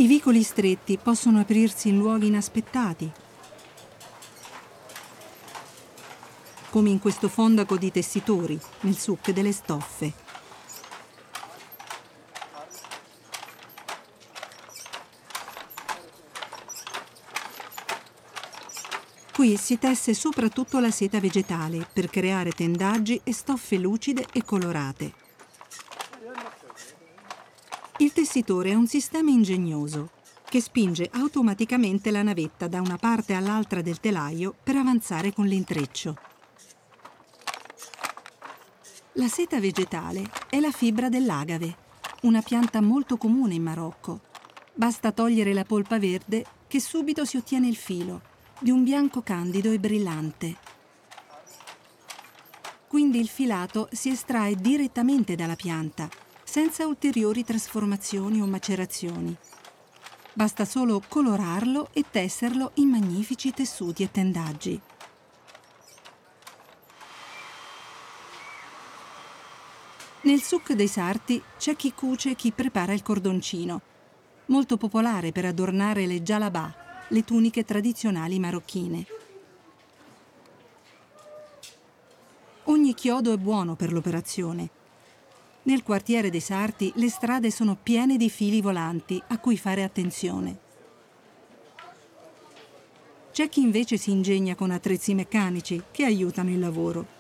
I vicoli stretti possono aprirsi in luoghi inaspettati, come in questo fondaco di tessitori, nel souk delle stoffe. Qui si tesse soprattutto la seta vegetale per creare tendaggi e stoffe lucide e colorate. Il tessitore è un sistema ingegnoso che spinge automaticamente la navetta da una parte all'altra del telaio per avanzare con l'intreccio. La seta vegetale è la fibra dell'agave, una pianta molto comune in Marocco. Basta togliere la polpa verde che subito si ottiene il filo, di un bianco candido e brillante. Quindi il filato si estrae direttamente dalla pianta, senza ulteriori trasformazioni o macerazioni. Basta solo colorarlo e tesserlo in magnifici tessuti e tendaggi. Nel souk dei Sarti c'è chi cuce e chi prepara il cordoncino, molto popolare per adornare le djalabà, le tuniche tradizionali marocchine. Ogni chiodo è buono per l'operazione. Nel quartiere dei Sarti le strade sono piene di fili volanti a cui fare attenzione. C'è chi invece si ingegna con attrezzi meccanici che aiutano il lavoro.